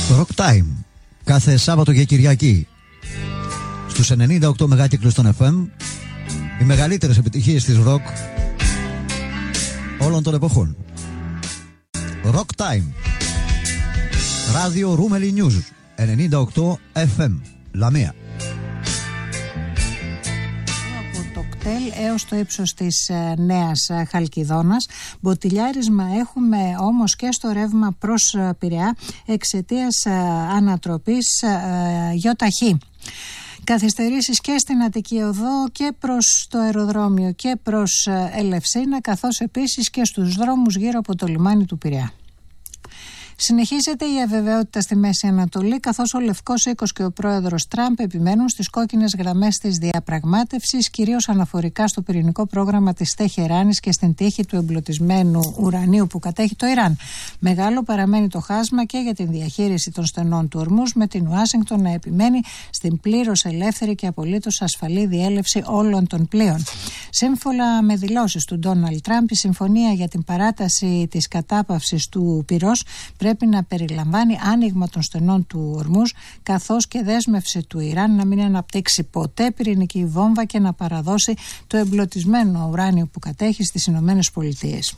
Rock Time, κάθε Σάββατο και Κυριακή στους 98 μεγάκυκλους των FM, οι μεγαλύτερες επιτυχίες της rock όλων των εποχών. Rock Time, ράδιο Ρούμελι News, 98 FM, Λαμία. Έως το ύψος της Νέας Χαλκιδόνας. Μποτιλιάρισμα έχουμε όμως και στο ρεύμα προς Πειραιά εξαιτίας ανατροπής ΙΧ. Καθυστερήσεις και στην Αττική Οδό και προς το αεροδρόμιο και προς Ελευσίνα, καθώς επίσης και στους δρόμους γύρω από το λιμάνι του Πειραιά. Συνεχίζεται η αβεβαιότητα στη Μέση Ανατολή, καθώς ο Λευκός Οίκος και ο πρόεδρος Τραμπ επιμένουν στις κόκκινες γραμμές της διαπραγμάτευσης, κυρίως αναφορικά στο πυρηνικό πρόγραμμα της Τεχεράνης και στην τύχη του εμπλουτισμένου ουρανίου που κατέχει το Ιράν. Μεγάλο παραμένει το χάσμα και για την διαχείριση των στενών του Ορμούζ, με την Ουάσιγκτον να επιμένει στην πλήρως ελεύθερη και απολύτως ασφαλή διέλευση όλων των πλοίων. Σύμφωνα με δηλώσεις του Ντόναλντ Τραμπ, η συμφωνία για την παράταση της κατάπαυσης του πυρός πρέπει να περιλαμβάνει άνοιγμα των στενών του Ορμούζ, καθώς και δέσμευση του Ιράν να μην αναπτύξει ποτέ πυρηνική βόμβα και να παραδώσει το εμπλουτισμένο ουράνιο που κατέχει στις Ηνωμένες Πολιτείες.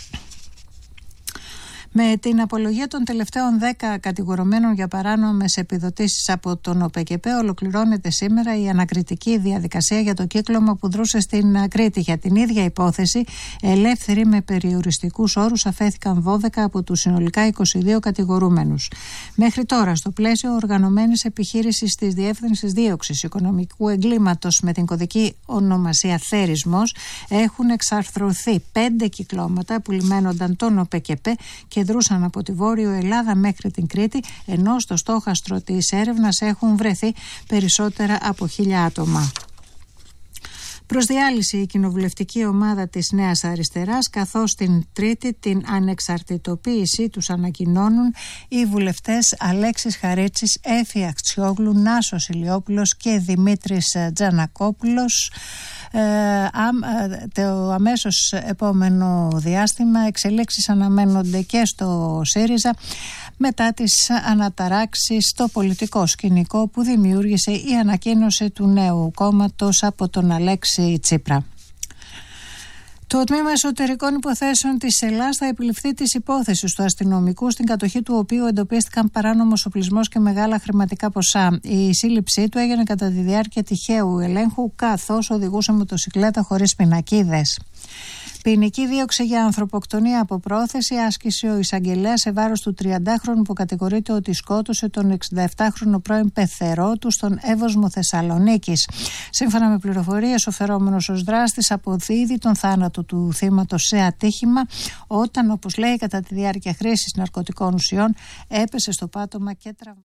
Με την απολογία των τελευταίων 10 κατηγορουμένων για παράνομες επιδοτήσεις από τον ΟΠΕΚΕΠ, ολοκληρώνεται σήμερα η ανακριτική διαδικασία για το κύκλωμα που δρούσε στην Κρήτη. Για την ίδια υπόθεση, ελεύθεροι με περιοριστικούς όρους αφέθηκαν 12 από τους συνολικά 22 κατηγορούμενους. Μέχρι τώρα, στο πλαίσιο οργανωμένης επιχείρησης της Διεύθυνσης Δίωξης Οικονομικού Εγκλήματος με την κωδική ονομασία Θέρισμος, έχουν εξαρθρωθεί 5 κυκλώματα που λιμένονταν τον ΟΠΕΚΕΠ και δρούσαν από τη Βόρειο Ελλάδα μέχρι την Κρήτη, ενώ στο στόχαστρο της έρευνας έχουν βρεθεί περισσότερα από 1.000 άτομα. Προς διάλυση η κοινοβουλευτική ομάδα της Νέας Αριστεράς, καθώς την Τρίτη την ανεξαρτητοποίησή τους ανακοινώνουν οι βουλευτές Αλέξης Χαρίτσης, Έφη Αξιόγλου, Νάσος Ηλιόπουλος και Δημήτρης Τζανακόπουλος. Το αμέσως επόμενο διάστημα εξελίξεις αναμένονται και στο ΣΥΡΙΖΑ μετά τις αναταράξεις στο πολιτικό σκηνικό που δημιούργησε η ανακοίνωση του νέου κόμματος από τον Αλέξη Τσίπρα. Το Τμήμα Εσωτερικών Υποθέσεων της Ελλάδας θα επιληφθεί της υπόθεσης του αστυνομικού, στην κατοχή του οποίου εντοπίστηκαν παράνομος οπλισμός και μεγάλα χρηματικά ποσά. Η σύλληψή του έγινε κατά τη διάρκεια τυχαίου ελέγχου, καθώς οδηγούσε μοτοσικλέτα χωρίς πινακίδες. Ποινική δίωξη για ανθρωποκτονία από πρόθεση άσκησε ο εισαγγελέας σε βάρος του 30χρονου που κατηγορείται ότι σκότωσε τον 67χρονο πρώην πεθερό του στον Εύωσμο Θεσσαλονίκης. Σύμφωνα με πληροφορίες, ο φερόμενος ως δράστης αποδίδει τον θάνατο του θύματος σε ατύχημα όταν, όπως λέει, κατά τη διάρκεια χρήσης ναρκωτικών ουσιών έπεσε στο πάτωμα και τραυματίστηκε.